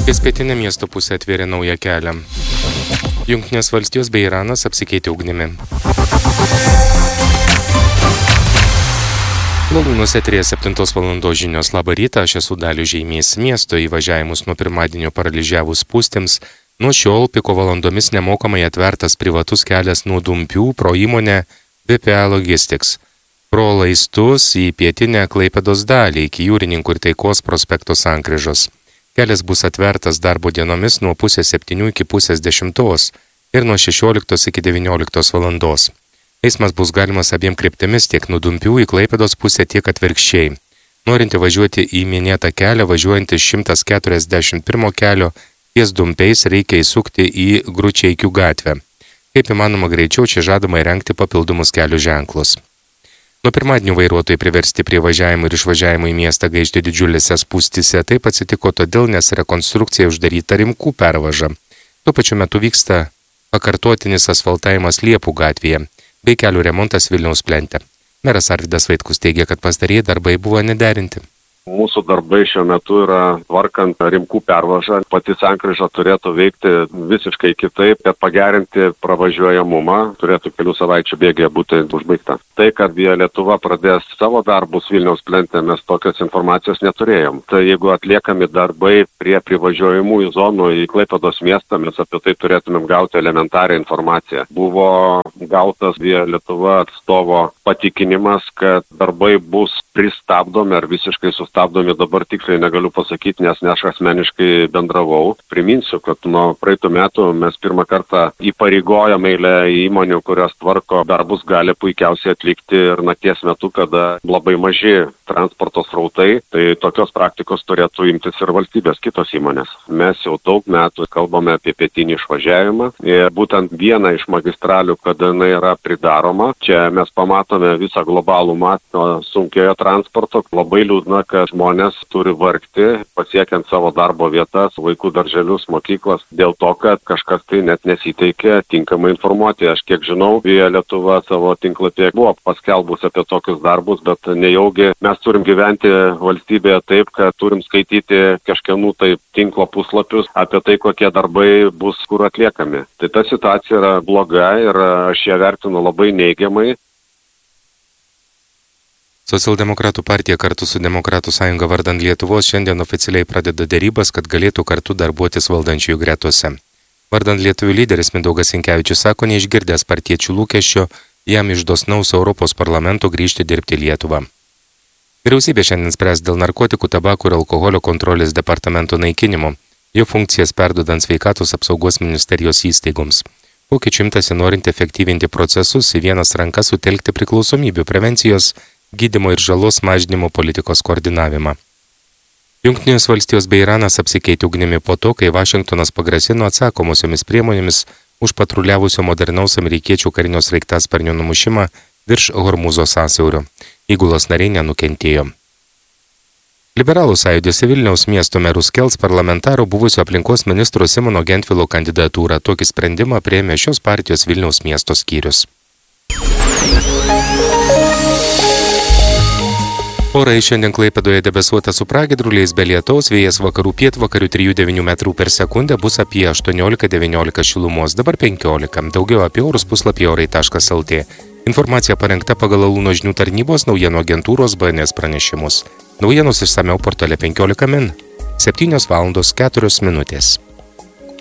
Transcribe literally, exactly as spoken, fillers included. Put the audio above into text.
Ties pietinė miesto pusė atvėrė naują kelią. Jungtinės valstijos bei Iranas apsikeitė ugnimi. Malūnuose trys septintos valandos žinios. Labą rytą, aš esu Dalius Žeimys. Miesto įvažiavimus nuo pirmadienio paralyžiavus spūstims, nuo šiol piko valandomis nemokamai atvertas privatus kelias nuo Dumpių pro įmonę V P A Logistics. Pro laistus į pietinę Klaipėdos dalį iki Jūrininkų ir Taikos prospekto sankryžos. Kelias bus atvertas darbo dienomis nuo pusės septynių iki pusės dešimtos ir nuo šešioliktos iki devynioliktos valandos. Eismas bus galimas abiem kryptimis tiek nuo Dumpių į Klaipėdos pusę, tiek atvirkščiai. Norinti važiuoti į minėtą kelią, važiuojantį šimtas keturiasdešimt pirmo kelio ties Dumpiais, reikia įsukti į Gručeikių gatvę. Kaip įmanoma greičiau čia žadama įrengti papildomus kelių ženklus. Nuo pirmadienio vairuotojai priversti prie važiavimo ir išvažiavimo į miestą gaišti didžiulėse spūstyse. Taip atsitiko todėl, nes rekonstrukcija uždaryta Rimkų pervaža. Tuo pačiu metu vyksta pakartotinis asfaltavimas Liepų gatvėje bei kelių remontas Vilniaus plente. Meras Arvydas Vaitkus teigia, kad pastarieji darbai buvo nederinti. Mūsų darbai šiuo metu yra tvarkant Rimkų pervažą. Pati sankryža turėtų veikti visiškai kitaip, kad pagerinti pravažiuojamumą turėtų kelių savaičių bėgyje būti užbaigta. Tai, kad Via Lietuva pradės savo darbus Vilniaus plente, mes tokios informacijos neturėjom. Tai jeigu atliekami darbai prie privažiuojamųjų zonų į Klaipėdos miestą, mes apie tai turėtumėm gauti elementarią informaciją. Buvo gautas Via Lietuva atstovo patikinimas, kad darbai bus pristabdomi ar visiškai sustabdomi, dabar tikrai negaliu pasakyti, nes ne aš asmeniškai bendravau. Priminsiu, kad nuo praeitų metų mes pirmą kartą įpareigojame eilę įmonių, kurios tvarko darbus, gali puikiausiai atlikti ir nakties metu, kada labai maži transporto srautai, tai tokios praktikos turėtų imtis ir valstybės kitos įmonės. Mes jau daug metų kalbame apie pietinį išvažiavimą ir būtent viena iš magistralių, kada jinai yra pridaroma, čia mes pamatome visą globalų matą sunkiojo transporto. Labai liūdna, kad žmonės turi vargti, pasiekiant savo darbo vietas, vaikų darželius, mokyklas, dėl to, kad kažkas tai net nesiteikė tinkamai informuoti. Aš kiek žinau, Via Lietuva savo tinklapyje buvo paskelbus apie tokius darbus, bet nejaugi mes turim gyventi valstybėje taip, kad turim skaityti kažkienų tai tinklo puslapius apie tai, kokie darbai bus kur atliekami. Tai ta situacija yra bloga ir aš ją vertinu labai neigiamai. Socialdemokratų partija kartu su Demokratų sąjunga vardan Lietuvos šiandien oficialiai pradeda derybas, kad galėtų kartu darbuotis valdančiųjų gretose. Vardan Lietuvių lyderis Mindaugas Sinkevičius sako, neišgirdęs partiečių lūkesčio, jam iš dosnaus Europos parlamento grįžti dirbti Lietuvą. Vyriausybė šiandien spręs dėl narkotikų, tabakų ir alkoholio kontrolės departamento naikinimo, jo funkcijas perdodant sveikatos apsaugos ministerijos įstaigoms. Pokyčių imtasi norint efektyvinti procesus, į vienas rankas sutelkti priklausomybių prevencijos, gydymo ir žalos mažinimo politikos koordinavimą. Jungtinės valstijos bei Iranas apsikeitė ugnimi po to, kai Vašingtonas pagrasino atsakomosiomis priemonėmis už patruliavusio modernaus amerikiečių karinio sraigtasparnio numušimą virš Hormūzo sąsiaurio. Įgulos nariai nenukentėjo. Liberalų sąjūdis į Vilniaus miesto merus kels parlamentaro buvusio aplinkos ministro Simono Gentvilo kandidatūrą. Tokį sprendimą priėmė šios partijos Vilniaus miesto skyrius. Orai šiandien Klaipėdoje debesuota su pragiedruliais be lietaus, vėjas vakarų pietvakarių trijų devynių metrų per sekundę, bus apie aštuoniolika devyniolika šilumos, dabar penkiolika. Daugiau apie orus puslapyje orai taškas el tė. Informacija parengta pagal Alūno žinių tarnybos naujienų agentūros B N S pranešimus. Naujienos išsamiau portale penkiolika min. septynios valandos keturios minutės.